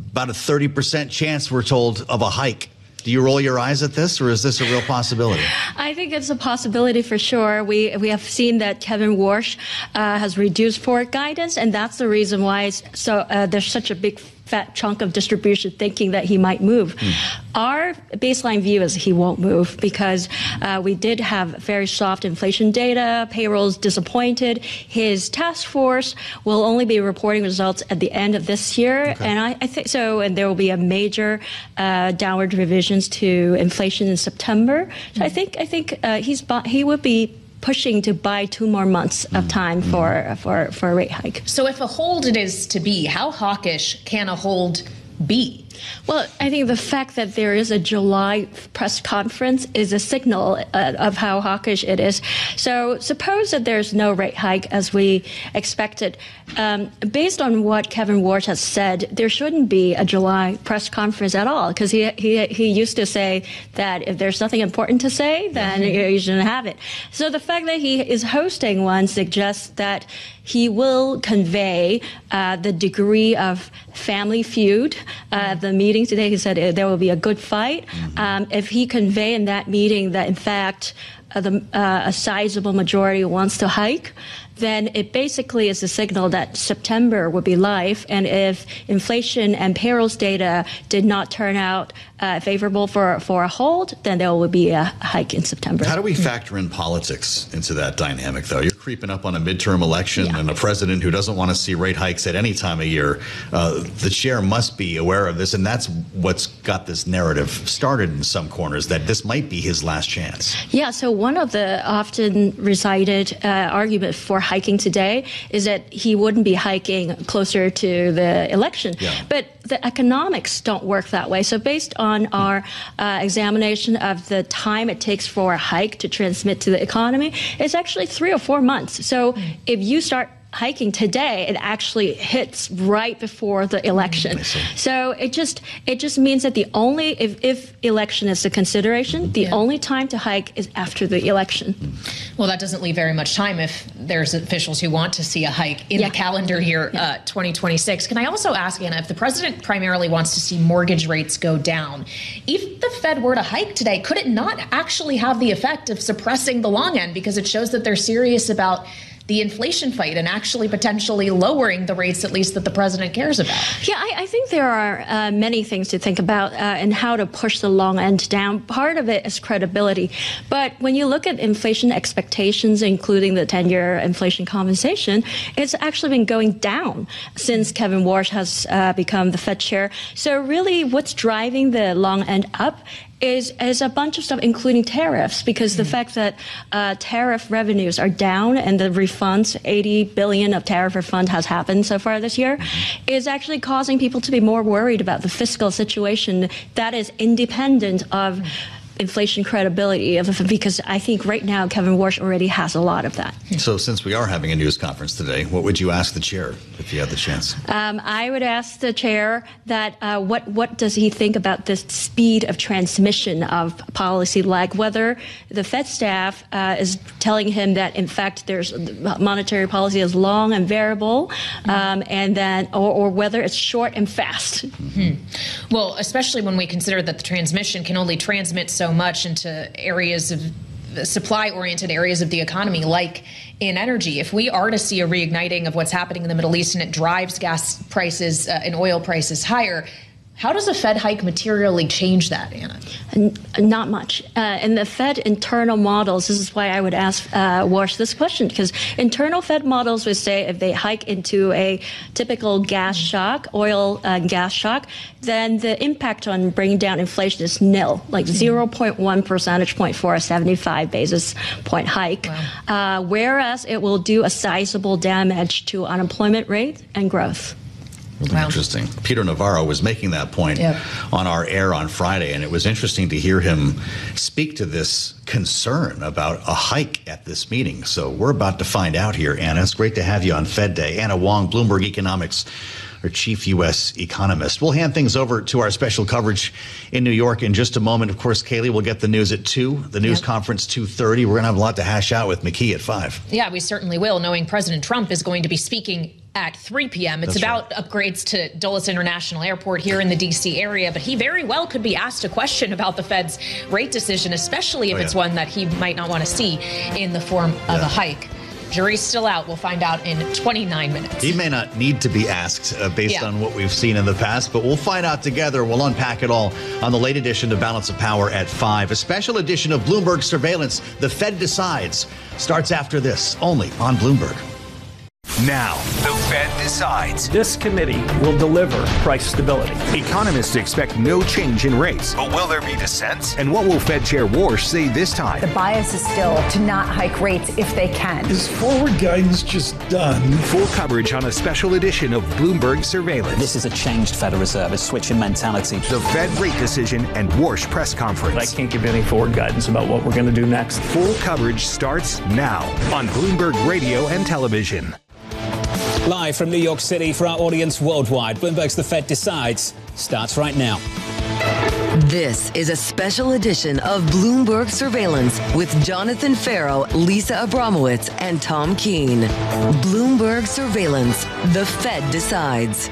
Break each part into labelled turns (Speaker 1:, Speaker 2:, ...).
Speaker 1: about a 30% chance, we're told, of a hike. Do you roll your eyes at this, or is this a real possibility?
Speaker 2: I think it's a possibility for sure. We have seen that Kevin Warsh has reduced forward guidance, and that's the reason why there's such a big fat chunk of distribution thinking that he might move. Our baseline view is he won't move because we did have very soft inflation data, payrolls disappointed. His task force will only be reporting results at the end of this year,
Speaker 1: Okay.
Speaker 2: and I think so. And there will be a major downward revisions to inflation in September. So I think he would be pushing to buy 2 more months of time for a rate hike.
Speaker 3: So if a hold it is to be, how hawkish can a hold be?
Speaker 2: Well, I think the fact that there is a July press conference is a signal of how hawkish it is. So suppose that there's no rate hike as we expected. Based on what Kevin Warsh has said, there shouldn't be a July press conference at all, because he used to say that if there's nothing important to say, then you shouldn't have it. So the fact that he is hosting one suggests that he will convey the degree of family feud. The meeting today, he said there will be a good fight. If he convey in that meeting that, in fact, a sizable majority wants to hike, then it basically is a signal that September would be live. And if inflation and payrolls data did not turn out favorable for a hold, then there will be a hike in September.
Speaker 1: How do we factor in politics into that dynamic, though? You're creeping up on a midterm election and a president who doesn't want to see rate hikes at any time of year. The chair must be aware of this, and that's what's got this narrative started in some corners, that this might be his last chance.
Speaker 2: Yeah, so one of the often recited argument for hiking today is that he wouldn't be hiking closer to the election. Yeah. But the economics don't work that way. So based on our examination of the time it takes for a hike to transmit to the economy, it's actually 3 or 4 months. So if you start hiking today, it actually hits right before the election. So it just means that if election is a consideration, the only time to hike is after the election.
Speaker 3: Well, that doesn't leave very much time if there's officials who want to see a hike in the calendar year 2026. Can I also ask, Anna, if the president primarily wants to see mortgage rates go down, if the Fed were to hike today, could it not actually have the effect of suppressing the long end, because it shows that they're serious about the inflation fight and actually potentially lowering the rates, at least that the president cares about?
Speaker 2: Yeah, I think there are many things to think about and how to push the long end down. Part of it is credibility. But when you look at inflation expectations, including the 10-year inflation compensation, it's actually been going down since Kevin Warsh has become the Fed chair. So really what's driving the long end up is a bunch of stuff, including tariffs, because the fact that tariff revenues are down and the refunds, 80 billion of tariff refund has happened so far this year, is actually causing people to be more worried about the fiscal situation that is independent of inflation credibility, because I think right now Kevin Warsh already has a lot of that.
Speaker 1: So since we are having a news conference today, what would you ask the chair if you had the chance?
Speaker 2: I would ask the chair that what does he think about the speed of transmission of policy, like whether the Fed staff is telling him that in fact there's monetary policy is long and variable, and then or whether it's short and fast.
Speaker 3: Well, especially when we consider that the transmission can only transmit so much into areas of supply-oriented areas of the economy, like in energy. If we are to see a reigniting of what's happening in the Middle East and it drives gas prices and oil prices higher, how does a Fed hike materially change that, Anna?
Speaker 2: Not much. In the Fed internal models, this is why I would ask Warsh this question, because internal Fed models would say if they hike into a typical gas shock, oil and gas shock, then the impact on bringing down inflation is nil, like 0.1 percentage point for a 75 basis point hike, whereas it will do a sizable damage to unemployment rate and growth.
Speaker 1: Really interesting. Peter Navarro was making that point on our air on Friday, and it was interesting to hear him speak to this concern about a hike at this meeting. So we're about to find out here, Anna. It's great to have you on Fed Day. Anna Wong, Bloomberg Economics our chief U.S. economist. We'll hand things over to our special coverage in New York in just a moment. Of course, Kaylee will get the news at 2, the news conference 2:30. We're going to have a lot to hash out with McKee at 5.
Speaker 3: Yeah, we certainly will, knowing President Trump is going to be speaking at 3 p.m. It's about upgrades to Dulles International Airport here in the D.C. area, but he very well could be asked a question about the Fed's rate decision, especially if it's one that he might not want to see in the form of a hike. Jury's still out. We'll find out in 29 minutes.
Speaker 1: He may not need to be asked based on what we've seen in the past, but we'll find out together. We'll unpack it all on the late edition of Balance of Power at 5. A special edition of Bloomberg Surveillance, The Fed Decides, starts after this, only on Bloomberg.
Speaker 4: Now, the Fed decides.
Speaker 5: This committee will deliver price stability.
Speaker 4: Economists expect no change in rates. But will there be dissent? And what will Fed Chair Warsh say this time?
Speaker 6: The bias is still to not hike rates if they can.
Speaker 7: Is forward guidance just done?
Speaker 4: Full coverage on a special edition of Bloomberg Surveillance.
Speaker 8: This is a changed Federal Reserve, a switch in mentality.
Speaker 4: The Fed rate decision and Warsh press conference.
Speaker 5: I can't give any forward guidance about what we're going to do next.
Speaker 4: Full coverage starts now on Bloomberg Radio and Television.
Speaker 8: Live from New York City for our audience worldwide, Bloomberg's The Fed Decides starts right now.
Speaker 9: This is a special edition of Bloomberg Surveillance with Jonathan Farrow, Lisa Abramowitz, and Tom Keene. Bloomberg Surveillance, The Fed Decides.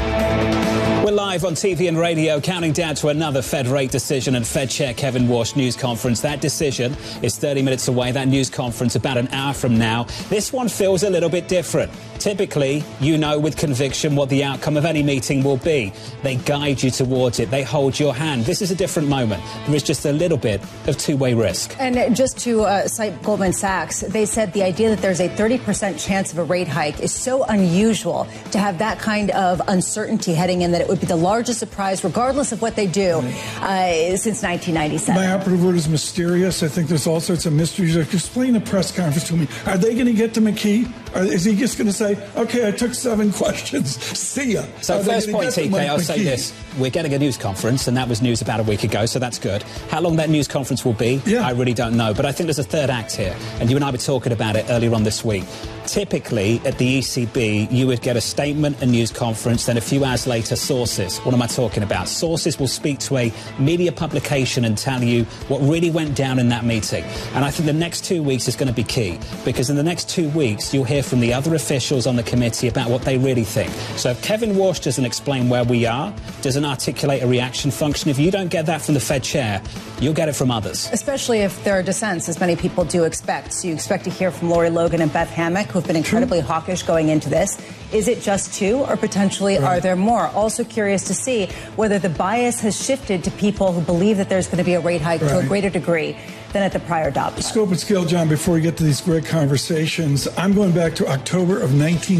Speaker 8: We're live on TV and radio, counting down to another Fed rate decision and Fed Chair Kevin Warsh news conference. That decision is 30 minutes away. That news conference about an hour from now. This one feels a little bit different. Typically, you know with conviction what the outcome of any meeting will be. They guide you towards it. They hold your hand. This is a different moment. There is just a little bit of two-way risk.
Speaker 6: And just to cite Goldman Sachs, they said the idea that there's a 30% chance of a rate hike is so unusual to have that kind of uncertainty heading in that it would be the largest surprise, regardless of what they do, since 1997.
Speaker 7: My operative word is mysterious. I think there's all sorts of mysteries. Explain the press conference to me. Are they going to get to McKee? Is he just going to say, okay, I took 7 questions. See ya.
Speaker 8: So first point, TK, I'll say this. We're getting a news conference, and that was news about a week ago, so that's good. How long that news conference will be, I really don't know. But I think there's a third act here, and you and I were talking about it earlier on this week. Typically, at the ECB, you would get a statement, a news conference, then a few hours later, sources. What am I talking about? Sources will speak to a media publication and tell you what really went down in that meeting. And I think the next 2 weeks is going to be key, because in the next 2 weeks, you'll hear from the other officials on the committee about what they really think. So if Kevin Warsh doesn't explain where we are, doesn't articulate a reaction function, if you don't get that from the Fed chair, you'll get it from others.
Speaker 6: Especially if there are dissents, as many people do expect. So you expect to hear from Lori Logan and Beth Hammack, who've been incredibly hawkish going into this. Is it just 2, or potentially are there more? Also curious to see whether the bias has shifted to people who believe that there's going to be a rate hike to a greater degree than at the prior dot plot.
Speaker 7: Scope and scale, John, before we get to these great conversations, I'm going back to October of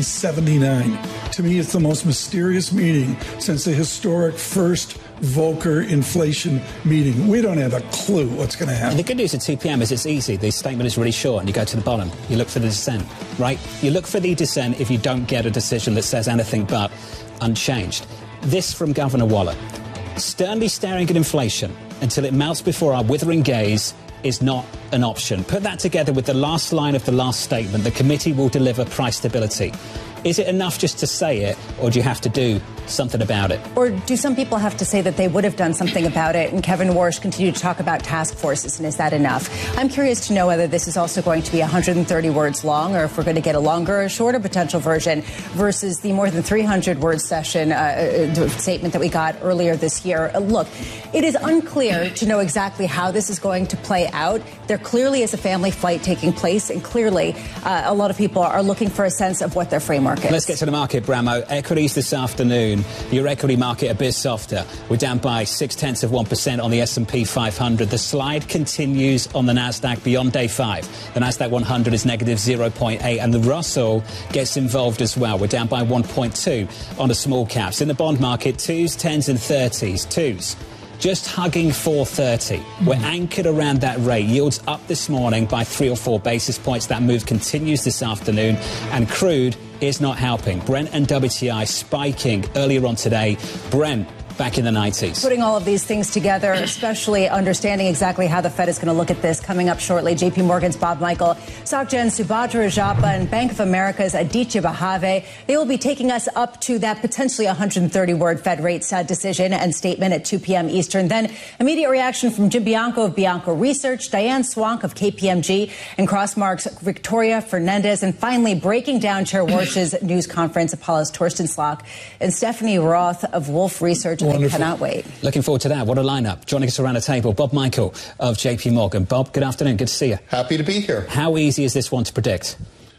Speaker 7: 1979. To me, it's the most mysterious meeting since the historic first Volcker inflation meeting. We don't have a clue what's going to happen.
Speaker 8: And the good news at 2 p.m. is it's easy. The statement is really short, and you go to the bottom. You look for the dissent, right? You look for the dissent if you don't get a decision that says anything but unchanged. This from Governor Waller. Sternly staring at inflation until it melts before our withering gaze is not an option. Put that together with the last line of the last statement. The committee will deliver price stability. Is it enough just to say it, or do you have to do something about it?
Speaker 6: Or do some people have to say that they would have done something about it, and Kevin Warsh continued to talk about task forces, and is that enough? I'm curious to know whether this is also going to be 130 words long, or if we're going to get a longer or shorter potential version versus the more than 300-word session statement that we got earlier this year. Look, it is unclear to know exactly how this is going to play out. There clearly is a family fight taking place, and clearly a lot of people are looking for a sense of what their framework is.
Speaker 8: Let's get to the market, Bramo. Equities this afternoon. Your equity market a bit softer. We're down by 0.6% on the S&P 500. The slide continues on the Nasdaq beyond day 5. The Nasdaq 100 is negative 0.8, and the Russell gets involved as well. We're down by 1.2 on the small caps. In the bond market, 2s, 10s, and 30s. 2s. Just hugging 430. We're anchored around that rate. Yields up this morning by 3 or 4 basis points. That move continues this afternoon. And crude is not helping. Brent and WTI spiking earlier on today. Brent back in the 90s.
Speaker 6: Putting all of these things together, especially understanding exactly how the Fed is going to look at this, coming up shortly. JP Morgan's Bob Michael, SocGen Subhadra Rajappa, and Bank of America's Aditya Bahave. They will be taking us up to that potentially 130-word Fed rates decision and statement at 2 p.m. Eastern. Then immediate reaction from Jim Bianco of Bianco Research, Diane Swank of KPMG, and Crossmark's Victoria Fernandez. And finally, breaking down Chair Warsh's news conference, Apollo's Torsten Slok and Stephanie Roth of Wolfe Research. I cannot wait.
Speaker 8: Looking forward to that. What a lineup. Joining us around the table, Bob Michael of JP Morgan. Bob, good afternoon. Good to see you.
Speaker 10: Happy to be here.
Speaker 8: How easy is this one to predict?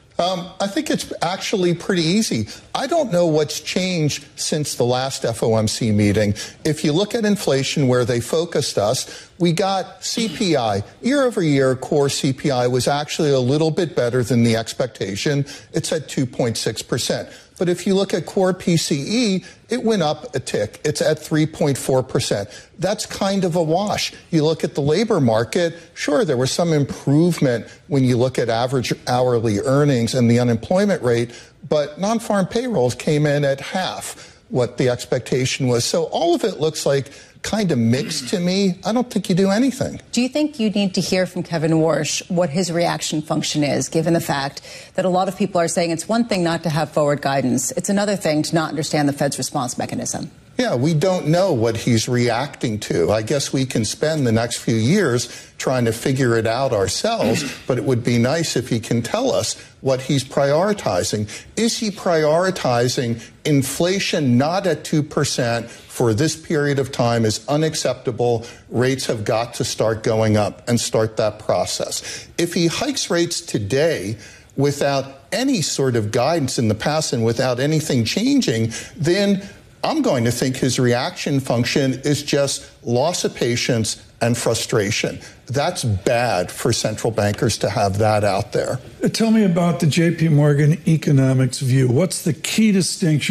Speaker 10: I think it's actually pretty easy. I don't know what's changed since the last FOMC meeting. If you look at inflation where they focused us, we got CPI. Year over year, core CPI was actually a little bit better than the expectation. It's at 2.6%. But if you look at core PCE, it went up a tick. It's at 3.4%. That's kind of a wash. You look at the labor market, sure, there was some improvement when you look at average hourly earnings and the unemployment rate, but non-farm payrolls came in at half what the expectation was. So all of it looks like kind of mixed to me. I don't think you do anything.
Speaker 6: Do you think you need to hear from Kevin Warsh what his reaction function is, given the fact that a lot of people are saying it's one thing not to have forward guidance, it's another thing to not understand the Fed's response mechanism?
Speaker 10: Yeah, we don't know what he's reacting to. I guess we can spend the next few years trying to figure it out ourselves, but it would be nice if he can tell us what he's prioritizing. Is he prioritizing inflation not at 2% for this period of time is unacceptable? Rates have got to start going up and start that process. If he hikes rates today without any sort of guidance in the past and without anything changing, then I'm going to think his reaction function is just loss of patience and frustration. That's bad for central bankers to have that out there.
Speaker 7: Tell me about the JP Morgan economics view. What's the key distinction